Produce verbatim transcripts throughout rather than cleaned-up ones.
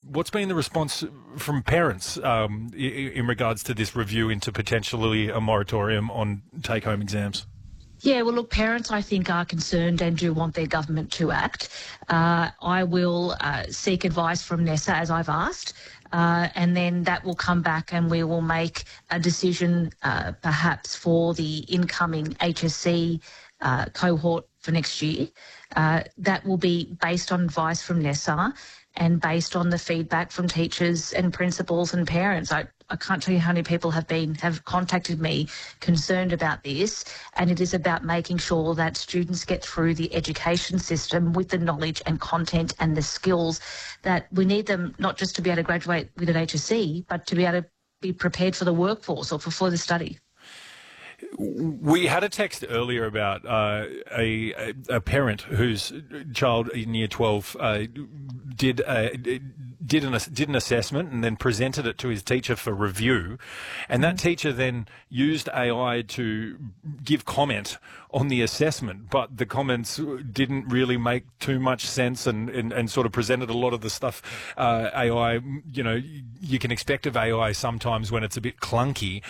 what's been the response from parents um, in, in regards to this review into potentially a moratorium on take-home exams? Yeah, well, look, parents, I think, are concerned and do want their government to act. Uh, I will uh, seek advice from NESA, as I've asked, uh, and then that will come back and we will make a decision uh, perhaps for the incoming H S C uh, cohort for next year. Uh, that will be based on advice from NESA and based on the feedback from teachers and principals and parents. I, I can't tell you how many people have been have contacted me concerned about this, and it is about making sure that students get through the education system with the knowledge and content and the skills that we need them not just to be able to graduate with an H S C, but to be able to be prepared for the workforce or for further study. We had a text earlier about uh, a, a parent whose child in year twelve uh, did a, did an did an assessment and then presented it to his teacher for review, and that teacher then used A I to give comment on the assessment, but the comments didn't really make too much sense and, and, and sort of presented a lot of the stuff uh, A I, you know, you can expect of A I sometimes when it's a bit clunky.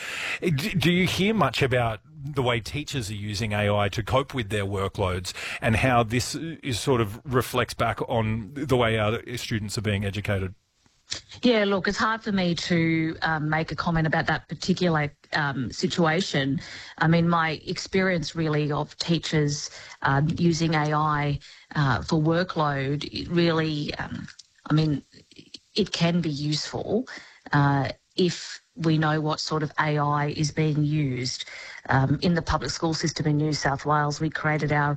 Do you hear much about the way teachers are using A I to cope with their workloads and how this is sort of reflects back on the way our students are being educated? Yeah, look, it's hard for me to um, make a comment about that particular um, situation. I mean, my experience really of teachers um, using A I uh, for workload, it really, um, I mean, it can be useful uh, if we know what sort of A I is being used. Um, in the public school system in New South Wales, we created our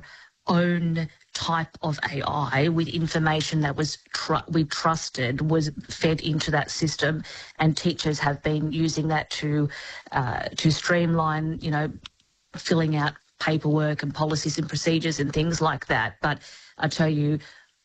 own type of A I with information that was tr- we trusted was fed into that system, and teachers have been using that to uh, to streamline, you know, filling out paperwork and policies and procedures and things like that. But I tell you,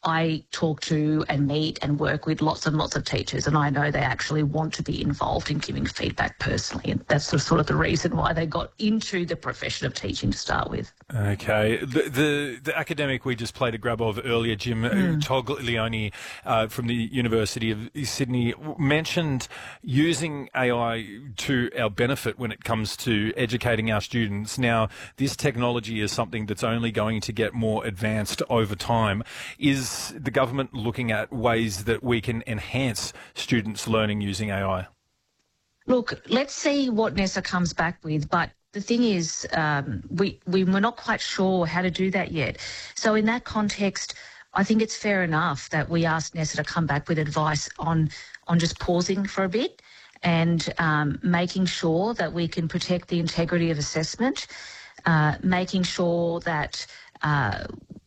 I talk to and meet and work with lots and lots of teachers, and I know they actually want to be involved in giving feedback personally, and that's sort of the reason why they got into the profession of teaching to start with. Okay. The the, the academic we just played a grab of earlier, Jim mm. Toglioni uh, from the University of Sydney, mentioned using A I to our benefit when it comes to educating our students. Now, this technology is something that's only going to get more advanced over time. Is the government looking at ways that we can enhance students' learning using A I? Look, let's see what NESA comes back with, but the thing is, um, we, we were not quite sure how to do that yet. So in that context, I think it's fair enough that we ask NESA to come back with advice on, on just pausing for a bit and um, making sure that we can protect the integrity of assessment, uh, making sure that uh,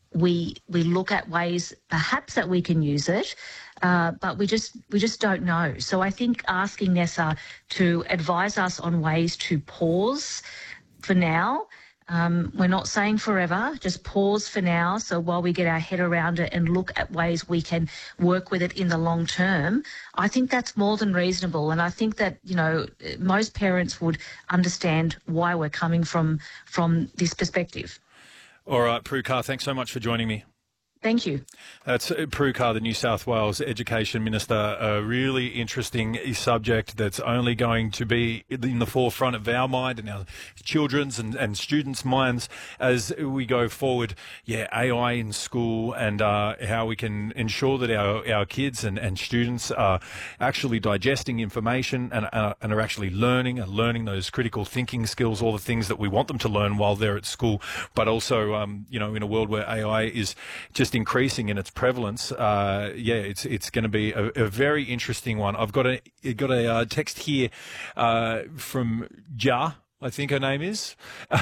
we we look at ways perhaps that we can use it, uh, but we just we just don't know. So I think asking NESA to advise us on ways to pause for now. Um, we're not saying forever, just pause for now. So while we get our head around it and look at ways we can work with it in the long term, I think that's more than reasonable. And I think that, you know, most parents would understand why we're coming from from this perspective. All right, Prue Car, thanks so much for joining me. Thank you. That's Prue Car, the New South Wales Education Minister. A really interesting subject that's only going to be in the forefront of our mind and our children's and, and students' minds as we go forward. Yeah, A I in school and uh, how we can ensure that our, our kids and, and students are actually digesting information and, uh, and are actually learning and learning those critical thinking skills, all the things that we want them to learn while they're at school, but also, um, you know, in a world where A I is just increasing in its prevalence, uh, yeah, it's it's going to be a, a very interesting one. I've got a got a uh, text here uh, from Ja, I think her name is,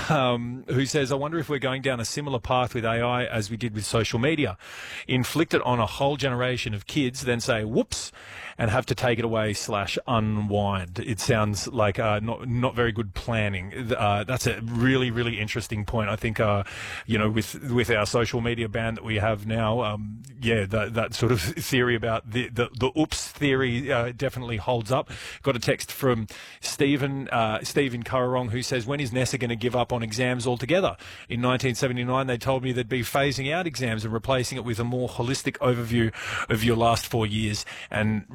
um, who says, I wonder if we're going down a similar path with A I as we did with social media. Inflict it on a whole generation of kids, then say, whoops, and have to take it away slash unwind. It sounds like uh, not not very good planning. Uh, that's a really, really interesting point. I think, uh, you know, with with our social media ban that we have now, um, yeah, that, that sort of theory about the, the, the oops theory uh, definitely holds up. Got a text from Stephen, uh, Stephen Currarong, who says, when is NESA going to give up on exams altogether? In nineteen seventy-nine, they told me they'd be phasing out exams and replacing it with a more holistic overview of your last four years. And